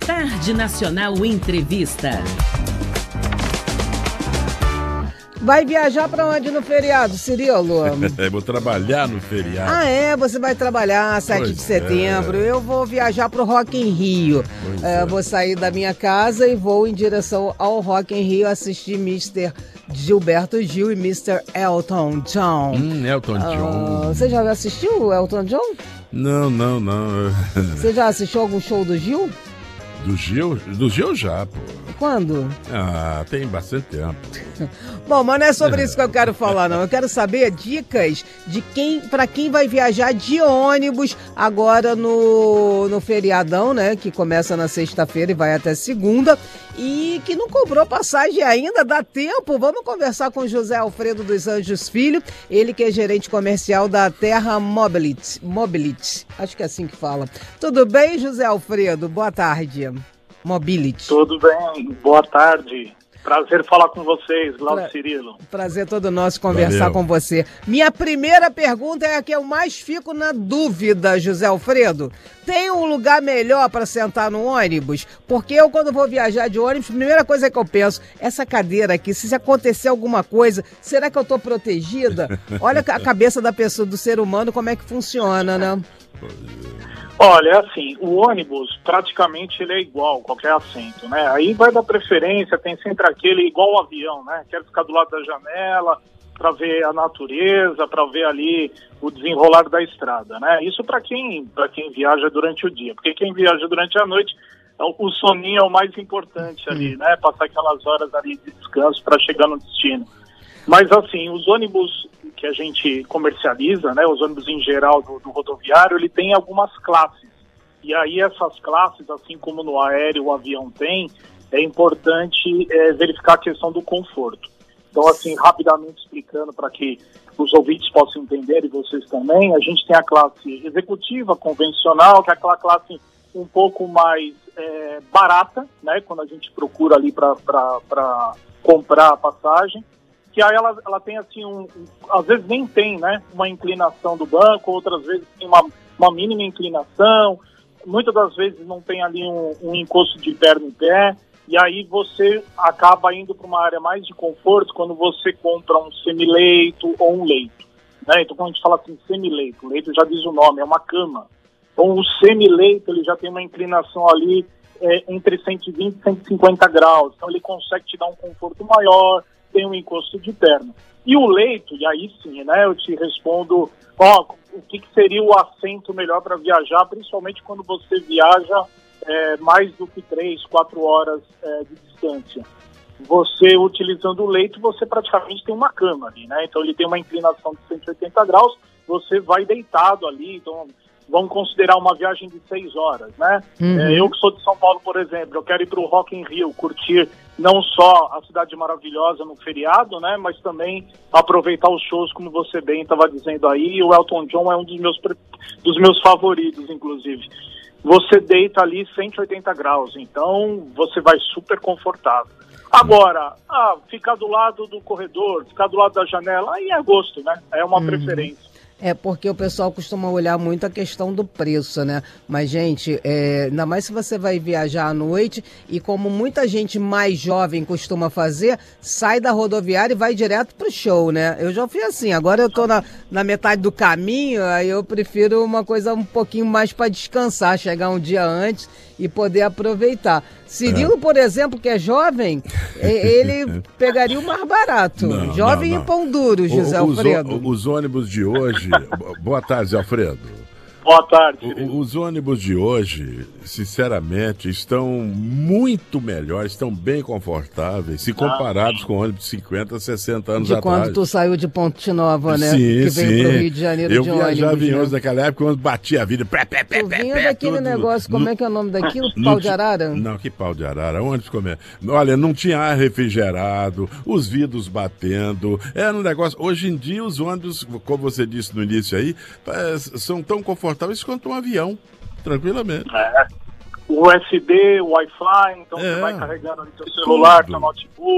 Tarde Nacional Entrevista. Vai viajar pra onde no feriado, Cirilo? Vou trabalhar no feriado. Ah, é? Você vai trabalhar 7 de setembro. Eu vou viajar pro Rock in Rio. Vou sair da minha casa e vou em direção ao Rock in Rio assistir Mr. Gilberto Gil e Mr. Elton John. Elton John. Você já assistiu o Elton John? Não. Você já assistiu algum show do Gil? Do Gil? Do Gil já, pô. Quando? Tem bastante tempo. Bom, mas não é sobre isso que eu quero falar, não. Eu quero saber dicas de para quem vai viajar de ônibus agora no feriadão, né? Que começa na sexta-feira e vai até segunda. E que não comprou passagem ainda, dá tempo. Vamos conversar com José Alfredo dos Anjos Filho, ele que é gerente comercial da Terra Mobility. Acho que é assim que fala. Tudo bem, José Alfredo? Boa tarde. Mobility. Tudo bem, boa tarde. Prazer falar com vocês, Glaucio Cirilo. Prazer todo nosso conversar com você. Minha primeira pergunta é a que eu mais fico na dúvida, José Alfredo. Tem um lugar melhor para sentar no ônibus? Porque eu, quando vou viajar de ônibus, a primeira coisa que eu penso, essa cadeira aqui, se acontecer alguma coisa, será que eu tô protegida? Olha a cabeça da pessoa, do ser humano, como é que funciona, né? Olha, assim, o ônibus praticamente ele é igual, qualquer assento, né? Aí vai dar preferência, tem sempre aquele igual o avião, né? Quero ficar do lado da janela para ver a natureza, para ver ali o desenrolar da estrada, né? Isso para quem viaja durante o dia, porque quem viaja durante a noite, o soninho é o mais importante ali, né? Passar aquelas horas ali de descanso para chegar no destino. Mas assim, os ônibus que a gente comercializa, né, os ônibus em geral do rodoviário, ele tem algumas classes. E aí essas classes, assim como no aéreo o avião tem, é importante verificar a questão do conforto. Então, assim, rapidamente explicando para que os ouvintes possam entender, e vocês também, a gente tem a classe executiva, convencional, que é aquela classe um pouco mais barata, né, quando a gente procura ali para comprar a passagem. Que aí ela tem assim, às vezes nem tem, né, uma inclinação do banco, outras vezes tem uma mínima inclinação, muitas das vezes não tem ali um encosto de perna em pé, e aí você acaba indo para uma área mais de conforto quando você compra um semileito ou um leito, né? Então quando a gente fala assim, semileito, o leito já diz o nome, é uma cama. Então o semileito ele já tem uma inclinação ali entre 120 e 150 graus, então ele consegue te dar um conforto maior, tem um encosto de perna. E o leito, e aí sim, né, eu te respondo, o que seria o assento melhor para viajar, principalmente quando você viaja mais do que 3, 4 horas de distância. Você, utilizando o leito, você praticamente tem uma cama ali, né, então ele tem uma inclinação de 180 graus, você vai deitado ali, então vamos considerar uma viagem de 6 horas, né? Eu que sou de São Paulo, por exemplo, eu quero ir para o Rock in Rio, curtir não só a cidade maravilhosa no feriado, né? Mas também aproveitar os shows, como você bem estava dizendo aí, e o Elton John é um dos meus favoritos, inclusive. Você deita ali 180 graus, então você vai super confortável. Agora, ficar do lado do corredor, ficar do lado da janela, aí é gosto, né? É uma preferência. É porque o pessoal costuma olhar muito a questão do preço, né? Mas, gente, ainda mais se você vai viajar à noite e como muita gente mais jovem costuma fazer, sai da rodoviária e vai direto pro show, né? Eu já fui assim, agora eu tô na metade do caminho, aí eu prefiro uma coisa um pouquinho mais para descansar, chegar um dia antes e poder aproveitar. Cirilo, por exemplo, que é jovem, ele pegaria o mais barato. Jovem e pão duro, José Alfredo. Os ônibus de hoje... Boa tarde, Alfredo. Boa tarde. Os ônibus de hoje, sinceramente, estão muito melhores, estão bem confortáveis, se comparados com ônibus de 50, 60 anos atrás. De quando tu saiu de Ponte Nova, né? Sim, que veio pro Rio de Janeiro de ônibus. Eu viajava em ônibus naquela época, quando batia a vida. Tu vinha daquele negócio, como é que é o nome daquilo? Pau de arara? Não, que pau de arara? Ônibus como é? Olha, não tinha ar refrigerado, os vidros batendo, era um negócio... Hoje em dia, os ônibus, como você disse no início aí, são tão confortáveis quanto um avião, tranquilamente. USB, Wi-Fi, então você vai carregando ali seu celular, seu notebook.